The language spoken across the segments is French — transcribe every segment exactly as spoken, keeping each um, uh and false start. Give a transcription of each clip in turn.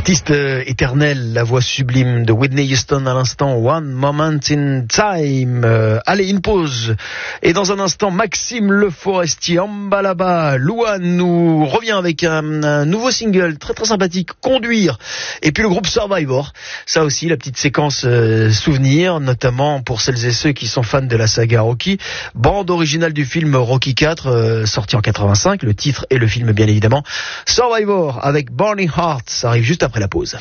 Artiste euh, éternel, la voix sublime de Whitney Houston à l'instant, One Moment in Time. Euh, allez, une pause. Et dans un instant, Maxime Le Forestier, Ambalaba, Louane nous revient avec un, un nouveau single très très sympathique, Conduire. Et puis le groupe Survivor. Ça aussi, la petite séquence euh, souvenir, notamment pour celles et ceux qui sont fans de la saga Rocky. Bande originale du film Rocky quatre, euh, sorti en quatre-vingt-cinq, le titre et le film bien évidemment. Survivor avec Burning Heart, ça arrive juste après la pause.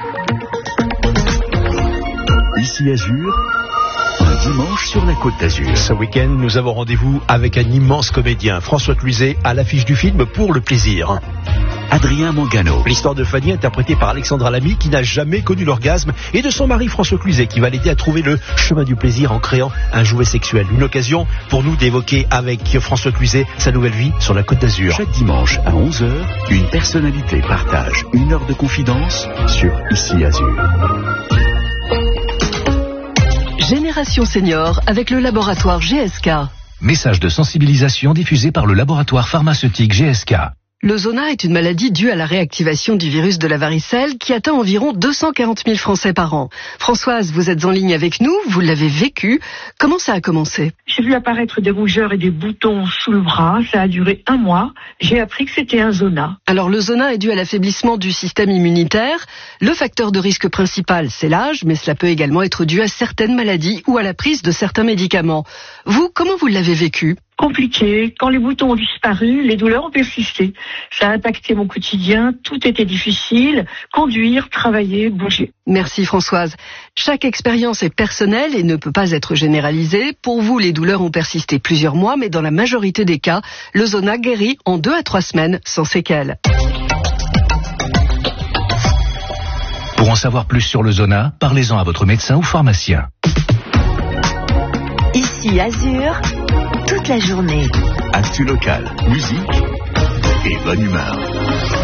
Ici Azur, un dimanche sur la Côte d'Azur. Ce week-end, nous avons rendez-vous avec un immense comédien, François Cluzet, à l'affiche du film Pour le plaisir. Adrien Mangano. L'histoire de Fanny, interprétée par Alexandra Lamy, qui n'a jamais connu l'orgasme, et de son mari François Cluzet, qui va l'aider à trouver le chemin du plaisir en créant un jouet sexuel. Une occasion pour nous d'évoquer avec François Cluzet sa nouvelle vie sur la Côte d'Azur. Chaque dimanche à onze heures, une personnalité partage une heure de confidence sur Ici Azur. Génération Senior avec le laboratoire G S K. Message de sensibilisation diffusé par le laboratoire pharmaceutique G S K. Le zona est une maladie due à la réactivation du virus de la varicelle qui atteint environ deux cent quarante mille Français par an. Françoise, vous êtes en ligne avec nous, vous l'avez vécu. Comment ça a commencé ? J'ai vu apparaître des rougeurs et des boutons sous le bras. Ça a duré un mois. J'ai appris que c'était un zona. Alors le zona est dû à l'affaiblissement du système immunitaire. Le facteur de risque principal, c'est l'âge, mais cela peut également être dû à certaines maladies ou à la prise de certains médicaments. Vous, comment vous l'avez vécu ? Compliqué. Quand les boutons ont disparu, les douleurs ont persisté. Ça a impacté mon quotidien. Tout était difficile. Conduire, travailler, bouger. Merci Françoise. Chaque expérience est personnelle et ne peut pas être généralisée. Pour vous, les douleurs ont persisté plusieurs mois, mais dans la majorité des cas, le zona guérit en deux à trois semaines sans séquelles. Pour en savoir plus sur le zona, parlez-en à votre médecin ou pharmacien. Ici Azur, toute la journée. Actu local, musique et bonne humeur.